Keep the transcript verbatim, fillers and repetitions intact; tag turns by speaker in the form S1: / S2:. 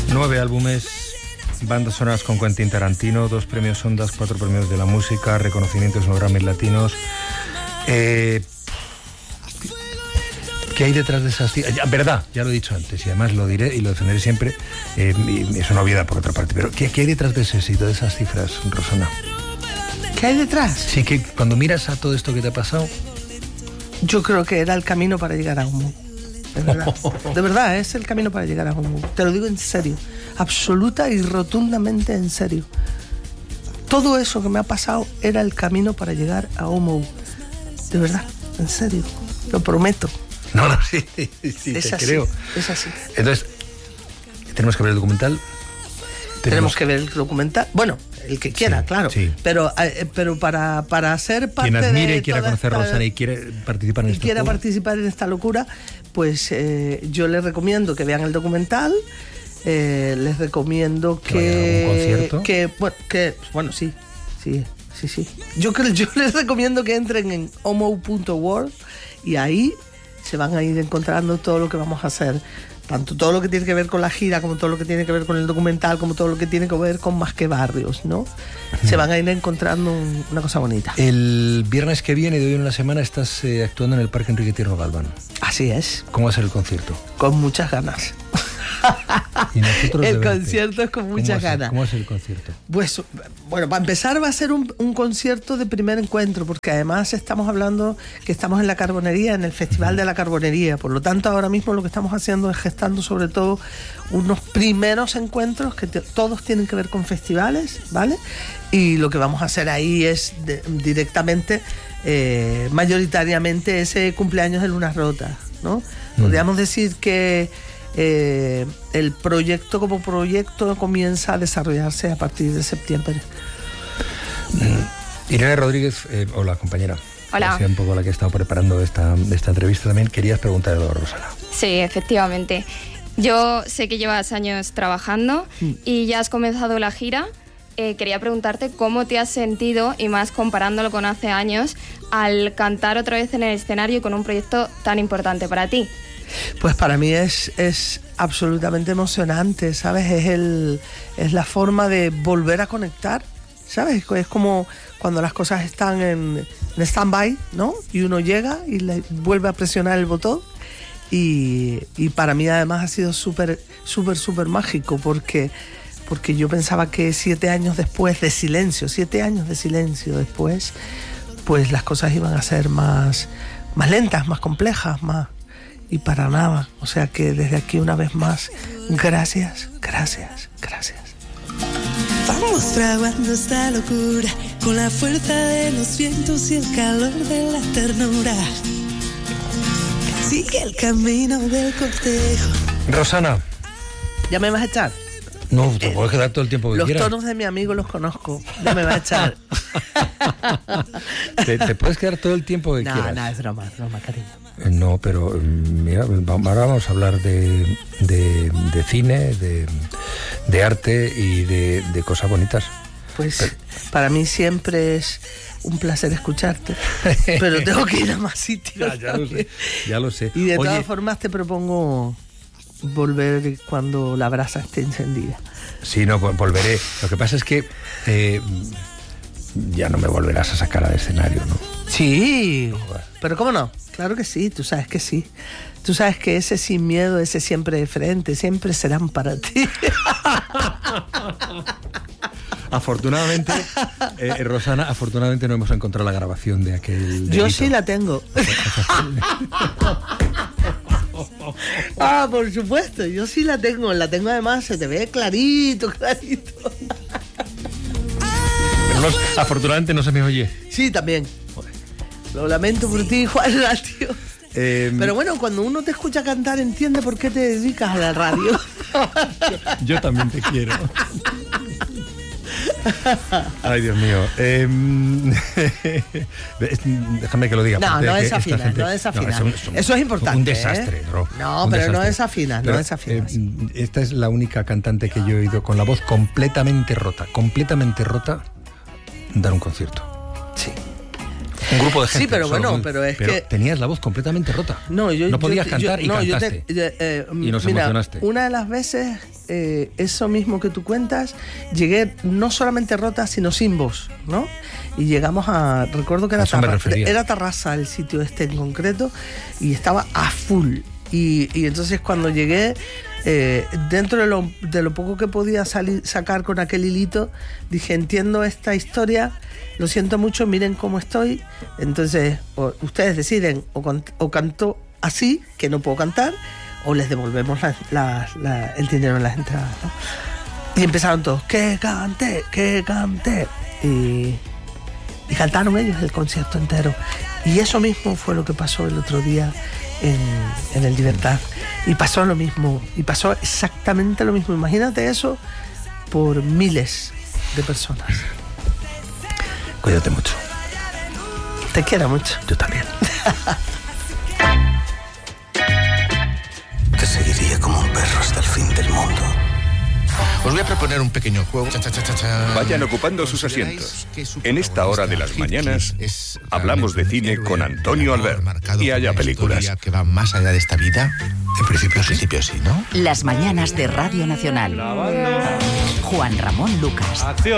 S1: Nueve álbumes, bandas sonoras con Quentin Tarantino, dos premios Ondas, cuatro premios de la música, reconocimientos en los Grammys latinos. Eh, ¿Qué hay detrás de esas cifras? Ya, verdad, ya lo he dicho antes y además lo diré y lo defenderé siempre. Eh, y es una obviedad por otra parte, pero ¿qué, qué hay detrás de ese éxito, de esas cifras, Rosana?
S2: ¿Qué hay detrás?
S1: Sí, que cuando miras a todo esto que te ha pasado...
S2: Yo creo que era el camino para llegar a Humo. De verdad, de verdad, es el camino para llegar a Humo. Te lo digo en serio, absoluta y rotundamente en serio. Todo eso que me ha pasado era el camino para llegar a Humo. De verdad, en serio, lo prometo.
S1: No, no, sí, sí, sí
S2: es
S1: te
S2: así,
S1: creo.
S2: Es así.
S1: Entonces, ¿tenemos que ver el documental?
S2: Tenemos,
S1: Tenemos
S2: que ver el documental. Bueno, el que quiera,
S1: sí,
S2: claro.
S1: Sí.
S2: Pero, eh, pero para, para ser parte
S1: Quien admire
S2: de
S1: y quiera conocer a Rosana y quiere participar en
S2: y
S1: esta
S2: quiera
S1: locura.
S2: participar en esta locura, pues eh, yo les recomiendo que vean el documental. Eh, les recomiendo que...
S1: ¿Que vaya a algún concierto?
S2: Que, bueno, que, bueno, sí, sí, sí, sí. Yo, creo, yo les recomiendo que entren en homo punto world y ahí se van a ir encontrando todo lo que vamos a hacer. Tanto todo lo que tiene que ver con la gira, como todo lo que tiene que ver con el documental, como todo lo que tiene que ver con Más que Barrios, ¿no? Se van a ir encontrando un, una cosa bonita.
S1: El viernes que viene, de hoy en una semana, estás eh, actuando en el Parque Enrique Tierno Galván.
S2: Así es.
S1: ¿Cómo va a ser el concierto?
S2: Con muchas ganas.
S1: Y nosotros
S2: el
S1: de verte.
S2: concierto es con muchas
S1: ¿Cómo
S2: ganas.
S1: ¿Cómo es el concierto?
S2: Pues, bueno, para empezar va a ser un, un concierto de primer encuentro, porque además estamos hablando que estamos en la Carbonería, en el Festival de la Carbonería. Por lo tanto, ahora mismo lo que estamos haciendo es gestando sobre todo unos primeros encuentros que te, todos tienen que ver con festivales, ¿vale? Y lo que vamos a hacer ahí es de, directamente, eh, mayoritariamente, ese cumpleaños de Lunas Rotas, ¿no? Mm. Podríamos decir que Eh, el proyecto como proyecto comienza a desarrollarse a partir de septiembre.
S1: Mm. Irene Rodríguez, eh, hola compañera.
S3: Hola.
S1: Ha un poco la que he estado preparando esta, esta entrevista también. Querías preguntarle a Rosana.
S3: Sí, efectivamente. Yo sé que llevas años trabajando mm. y ya has comenzado la gira. Eh, quería preguntarte cómo te has sentido, y más comparándolo con hace años, al cantar otra vez en el escenario con un proyecto tan importante para ti.
S2: Pues para mí es, es absolutamente emocionante, ¿sabes? Es, el, es la forma de volver a conectar, ¿sabes? Es como cuando las cosas están en, en stand-by, ¿no? Y uno llega y le vuelve a presionar el botón. Y, y para mí además ha sido súper, súper, súper mágico porque, porque yo pensaba que siete años después de silencio, siete años de silencio después, pues las cosas iban a ser más, más lentas, más complejas, más... Y para nada, o sea que desde aquí una vez más, gracias, gracias, gracias.
S4: Vamos fraguando esta locura con la fuerza de los vientos y el calor de la ternura. Sigue el camino del cortejo.
S1: Rosana.
S2: ¿Ya me vas a echar?
S1: No, te eh, puedes quedar todo el tiempo que
S2: los
S1: quieras.
S2: Los tonos de mi amigo los conozco, ya me va a echar.
S1: te, te puedes quedar todo el tiempo que
S2: no,
S1: quieras.
S2: No, no, es broma, es broma, cariño.
S1: No, pero mira, ahora vamos a hablar de, de, de cine, de, de arte y de, de cosas bonitas.
S2: Pues
S1: pero,
S2: para mí siempre es un placer escucharte, pero tengo que ir a más sitios.
S1: Ya, ya lo sé, ya lo sé.
S2: Y de
S1: Oye,
S2: todas formas te propongo volver cuando la brasa esté encendida.
S1: Sí, no, volveré. Lo que pasa es que eh, ya no me volverás a sacar al escenario, ¿no?
S2: Sí, pero ¿cómo no? Claro que sí, tú sabes que sí. Tú sabes que ese sin miedo, ese siempre de frente, siempre serán para ti.
S1: Afortunadamente, eh, Rosana, afortunadamente no hemos encontrado la grabación de aquel delito.
S2: Yo sí la tengo. Ah, por supuesto, yo sí la tengo. La tengo además, se te ve clarito, clarito.
S1: Pero no, afortunadamente no se me oye.
S2: Sí, también. Lo lamento por ti, Juan Ratio.
S1: Eh,
S2: Pero bueno, cuando uno te escucha cantar, entiende por qué te dedicas a la radio.
S1: yo, yo también te quiero. Ay, Dios mío. Eh, déjame que lo diga.
S2: No, no
S1: que
S2: desafinas,
S1: gente,
S2: no desafinas.
S1: No, eso,
S2: eso es importante.
S1: Un desastre,
S2: ¿eh?
S1: Ro,
S2: No,
S1: un
S2: pero
S1: desastre.
S2: no desafinas,
S1: pero,
S2: no desafinas.
S1: Eh, esta es la única cantante que yo he oído con la voz completamente rota, completamente rota, dar un concierto.
S2: Sí.
S1: Un grupo de gente.
S2: Sí, pero
S1: solo,
S2: bueno, pero es
S1: pero
S2: que...
S1: tenías la voz completamente rota.
S2: No, yo...
S1: No podías
S2: yo,
S1: cantar
S2: yo,
S1: y
S2: no,
S1: cantaste.
S2: Yo te, eh,
S1: y nos
S2: mira,
S1: emocionaste.
S2: Una de las veces eh, eso mismo que tú cuentas, llegué no solamente rota, sino sin voz, ¿no? Y llegamos a, recuerdo que era, Tarra, era Tarrasa el sitio este en concreto, y estaba a full. Y, y entonces cuando llegué, eh, dentro de lo, de lo poco que podía salir, sacar con aquel hilito, dije, entiendo esta historia, lo siento mucho, miren cómo estoy. Entonces o, ustedes deciden o, con, o canto así, que no puedo cantar, o les devolvemos la, la, la, el dinero en las entradas, ¿no? Y empezaron todos, que cante, que cante. Y, y cantaron ellos el concierto entero. Y eso mismo fue lo que pasó el otro día en, en el Libertad. Y pasó lo mismo, y pasó exactamente lo mismo. Imagínate eso por miles de personas.
S1: Cuídate mucho.
S2: Te quiero mucho.
S1: Yo también.
S5: Te seguiría como un perro hasta el fin del mundo.
S6: Os voy a proponer un pequeño juego.
S7: Vayan ocupando sus asientos. En esta hora de las mañanas hablamos de cine con Antonio Albert. Y haya películas
S6: que van más allá de esta vida. En principio, en principio sí, ¿no?
S8: Las mañanas de Radio Nacional. Juan Ramón Lucas.
S9: Acción.